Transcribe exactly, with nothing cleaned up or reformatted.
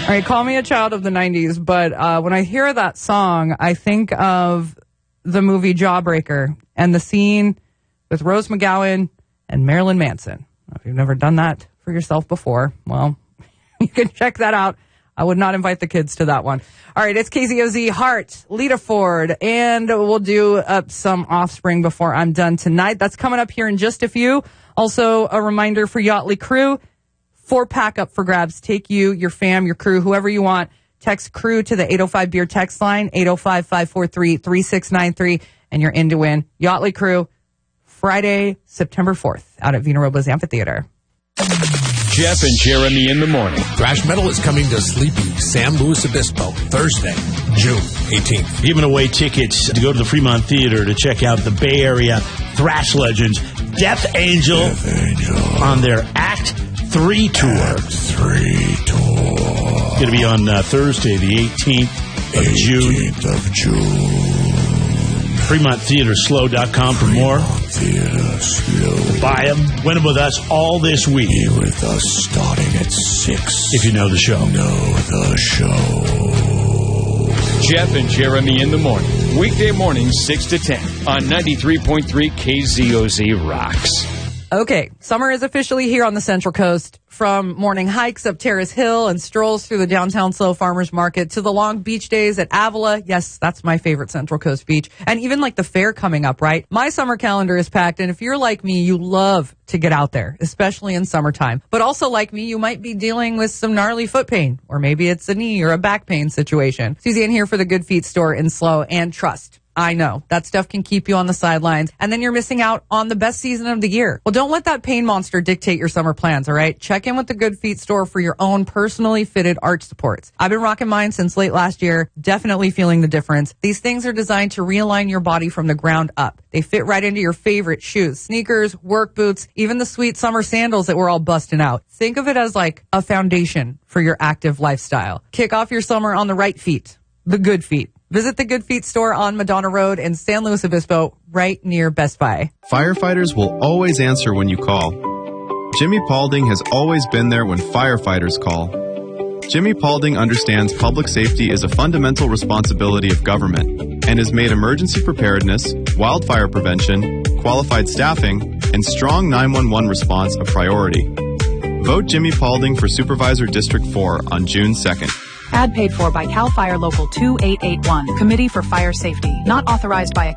All right, call me a child of the nineties, but uh, when I hear that song, I think of the movie Jawbreaker and the scene with Rose McGowan and Marilyn Manson. If you've never done that for yourself before, well, you can check that out. I would not invite the kids to that one. All right, it's K Z O Z, Heart, Lita Ford, and we'll do up some Offspring before I'm done tonight. That's coming up here in just a few. Also, a reminder for Yachtly Crew, four pack up for grabs. Take you, your fam, your crew, whoever you want. Text crew to the eight oh five beer text line, eight oh five, five four three, three six nine three, and you're in to win. Yachtly Crew, Friday, September fourth, out at Vina Robles Amphitheater. Jeff and Jeremy in the morning. Thrash Metal is coming to sleepy San Luis Obispo Thursday, June eighteenth. Giving away tickets to go to the Fremont Theater to check out the Bay Area thrash legends Death Angel, Death Angel. on their Act three tour. Act three tour. It's going to be on uh, Thursday, the eighteenth of June. eighteenth of June. Fremont Theater Slow dot com for more. Theater Slow. Buy them. Win them with us all this week. Be with us starting at six. If you know the show. Know the show. Jeff and Jeremy in the morning. Weekday mornings, six to ten on ninety-three point three K Z O Z Rocks. Okay, summer is officially here on the Central Coast. From morning hikes up Terrace Hill and strolls through the downtown Slow Farmers Market to the long beach days at Avila. Yes, that's my favorite Central Coast beach. And even like the fair coming up, right? My summer calendar is packed. And if you're like me, you love to get out there, especially in summertime. But also like me, you might be dealing with some gnarly foot pain, or maybe it's a knee or a back pain situation. Suzanne here for the Good Feet store in Slow, and trust, I know that stuff can keep you on the sidelines, and then you're missing out on the best season of the year. Well, don't let that pain monster dictate your summer plans, all right? Check in with the Good Feet store for your own personally fitted arch supports. I've been rocking mine since late last year, definitely feeling the difference. These things are designed to realign your body from the ground up. They fit right into your favorite shoes, sneakers, work boots, even the sweet summer sandals that we're all busting out. Think of it as like a foundation for your active lifestyle. Kick off your summer on the right feet, the Good Feet. Visit the Good Feet store on Madonna Road in San Luis Obispo, right near Best Buy. Firefighters will always answer when you call. Jimmy Paulding has always been there when firefighters call. Jimmy Paulding understands public safety is a fundamental responsibility of government and has made emergency preparedness, wildfire prevention, qualified staffing, and strong nine one one response a priority. Vote Jimmy Paulding for Supervisor District four on June second. Ad paid for by CAL FIRE Local two eight eight one, Committee for Fire Safety. Not authorized by a